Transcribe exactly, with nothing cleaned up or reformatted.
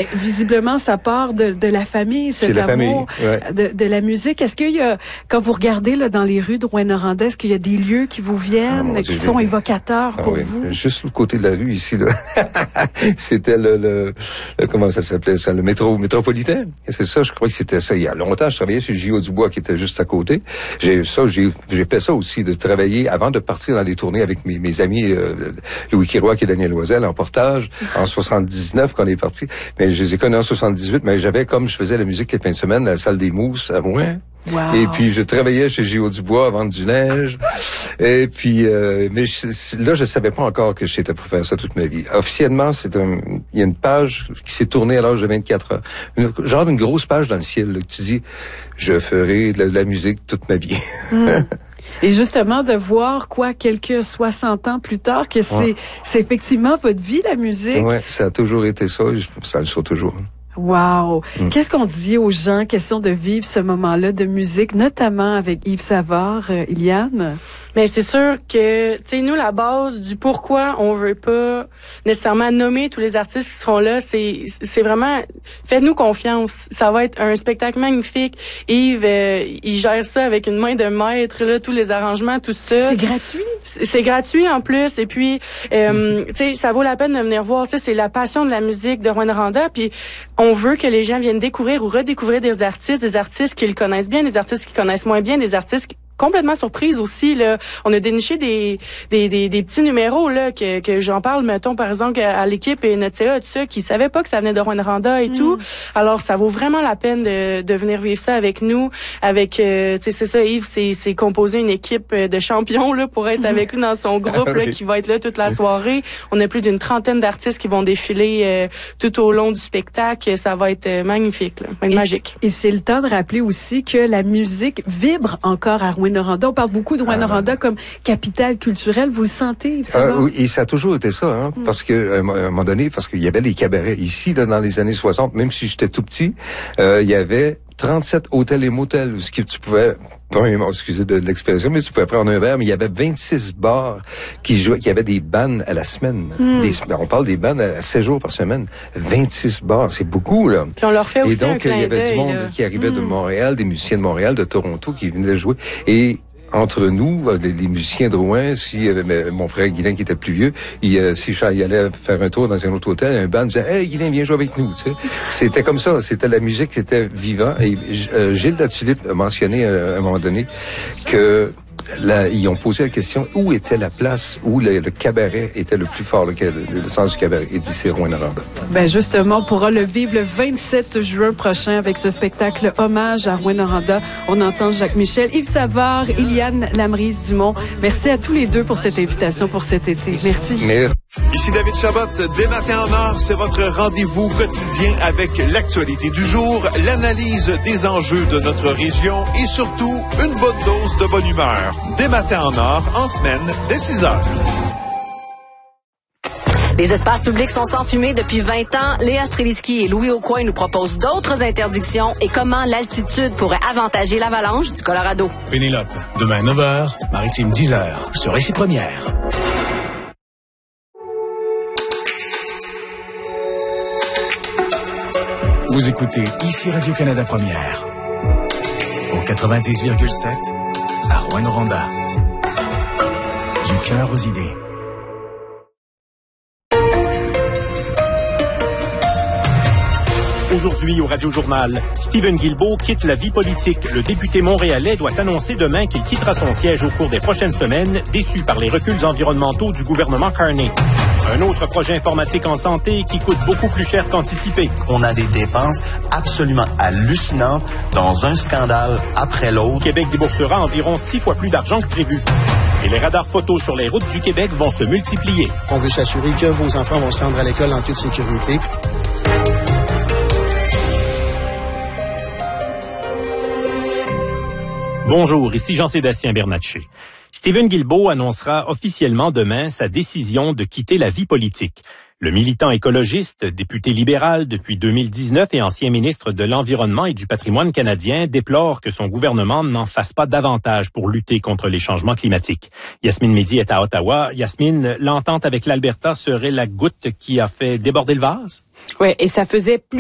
visiblement, ça part de, de la famille, cet la amour famille, ouais. de, de la musique. Est-ce qu'il y a, quand vous regardez là dans les rues de Rouyn-Noranda, est-ce qu'il y a des lieux qui vous viennent, ah, qui Dieu, sont j'ai... évocateurs ah, pour oui. vous? Juste le côté de la rue ici, là. C'était le, le, le, comment ça s'appelait ça, le métro métropolitain. Et c'est ça, je crois que c'était ça. Il y a longtemps, je travaillais sur le J O Dubois qui était juste à côté. J'ai ça, j'ai, j'ai fait ça aussi, de travailler avant de partir dans les tournées avec mes, mes amis euh, Louis Kiroak et Daniel Loisel en portage en soixante-dix-neuf quand on est parti. Mais je les ai connus en soixante-dix-huit, mais j'avais, comme je faisais la musique les fins de semaine, à la salle des Mousses à Rouen. Wow. Et puis je travaillais chez J O Dubois à vendre du neige. Et puis euh, mais je, là je savais pas encore que j'étais pour faire ça toute ma vie. Officiellement, c'est un il y a une page qui s'est tournée à l'âge de vingt-quatre ans. Une, genre une grosse page dans le ciel là, qui dit je ferai de la, de la musique toute ma vie. Mm. Et justement de voir quoi quelques soixante ans plus tard que c'est ouais. c'est effectivement votre vie la musique. Ouais, ça a toujours été ça, ça le sera toujours. Wow! Mm. Qu'est-ce qu'on dit aux gens, question de vivre ce moment-là de musique, notamment avec Yves Savard, euh, Iliane? Mais c'est sûr que, tu sais, nous, la base du pourquoi on veut pas nécessairement nommer tous les artistes qui seront là, c'est c'est vraiment, faites-nous confiance. Ça va être un spectacle magnifique. Yves, euh, il gère ça avec une main de maître, là, tous les arrangements, tout ça. C'est gratuit? C'est, c'est gratuit en plus. Et puis, euh, tu sais, ça vaut la peine de venir voir. Tu sais, c'est la passion de la musique de Rouyn-Noranda. Puis, on veut que les gens viennent découvrir ou redécouvrir des artistes, des artistes qui le connaissent bien, des artistes qui connaissent moins bien, des artistes qui complètement surprise aussi là. On a déniché des des des, des petits numéros là que que j'en parle mettons par exemple à, à l'équipe et notre C A tout ça qui savaient pas que ça venait de Rouyn-Noranda et mm. tout. Alors ça vaut vraiment la peine de de venir vivre ça avec nous avec euh, tu sais c'est ça Yves c'est c'est composé une équipe de champions là pour être avec nous dans son groupe là qui va être là toute la soirée. On a plus d'une trentaine d'artistes qui vont défiler euh, tout au long du spectacle, ça va être euh, magnifique là, et, magique. Et c'est le temps de rappeler aussi que la musique vibre encore à Rouyn-Noranda. On parle beaucoup de Rouyn-Noranda ah, comme capitale culturelle. Vous le sentez? Ça euh, oui, et ça a toujours été ça, hein, mm. parce que à un moment donné, parce qu'il y avait les cabarets ici, là, dans les années soixante, même si j'étais tout petit, euh, il y avait trente-sept hôtels et motels, ce que tu pouvais, premièrement, excusez de l'expression, mais tu pouvais prendre un verre, mais il y avait vingt-six bars qui jouaient, qui avaient des bands à la semaine. Mm. Des, on parle des bands à sept jours par semaine. vingt-six bars, c'est beaucoup, là. Puis on leur fait aussi et donc, un il y avait d'œil, du monde là. qui arrivait mm. de Montréal, des musiciens de Montréal, de Toronto, qui venaient jouer. Et entre nous, les, les musiciens de Rouen, si euh, mon frère Guylain qui était plus vieux, il, euh, si il allait faire un tour dans un autre hôtel, un band disait « Hey, Guylain, viens jouer avec nous ». Tu sais, c'était comme ça, c'était la musique, c'était vivant. Et euh, Gilles Latulippe a mentionné euh, à un moment donné que là, ils ont posé la question où était la place où le, le cabaret était le plus fort, le, le, le sens du cabaret. Il dit c'est Rouyn-Noranda. Ben justement, on pourra le vivre le vingt-sept juin prochain avec ce spectacle hommage à Rouyn-Noranda. On entend Jacques Michel, Yves Savard, Iliane Lamrise-Dumont. Merci à tous les deux pour cette invitation pour cet été. Merci. Merci. Ici David Chabot, dès Matin en Or, c'est votre rendez-vous quotidien avec l'actualité du jour, l'analyse des enjeux de notre région et surtout une bonne dose de bonne humeur. Dès Matin en Or, en semaine, dès six heures. Les espaces publics sont sans fumée depuis vingt ans. Léa Streliski et Louis Aucoin nous proposent d'autres interdictions et comment l'altitude pourrait avantager l'avalanche du Colorado. Pénélope, demain neuf heures, Maritime dix heures, sur Ici Première. Vous écoutez Ici Radio-Canada Première, au quatre-vingt-dix virgule sept, à Rouyn-Noranda. Du cœur aux idées. Aujourd'hui au Radio-Journal, Stephen Guilbeault quitte la vie politique. Le député montréalais doit annoncer demain qu'il quittera son siège au cours des prochaines semaines, déçu par les reculs environnementaux du gouvernement Carney. Un autre projet informatique en santé qui coûte beaucoup plus cher qu'anticipé. On a des dépenses absolument hallucinantes dans un scandale après l'autre. Québec déboursera environ six fois plus d'argent que prévu. Et les radars photos sur les routes du Québec vont se multiplier. On veut s'assurer que vos enfants vont se rendre à l'école en toute sécurité. Bonjour, ici Jean-Sébastien Bernatchez. Stephen Guilbeault annoncera officiellement demain sa décision de quitter la vie politique. Le militant écologiste, député libéral depuis deux mille dix-neuf et ancien ministre de l'Environnement et du Patrimoine canadien, déplore que son gouvernement n'en fasse pas davantage pour lutter contre les changements climatiques. Yasmine Mehdi est à Ottawa. Yasmine, l'entente avec l'Alberta serait la goutte qui a fait déborder le vase? Oui, et ça faisait plus